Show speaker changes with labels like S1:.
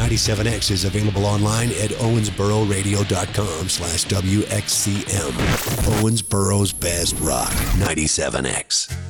S1: 97X is available online at owensbororadio.com/WXCM. Owensboro's Best Rock, 97X.